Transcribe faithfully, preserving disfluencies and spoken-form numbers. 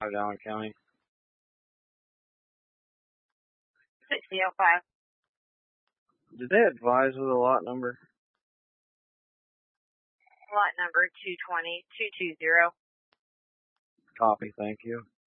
Allen County. sixty oh five. Did they advise with a lot number? Lot number two twenty, two two zero. Copy, thank you.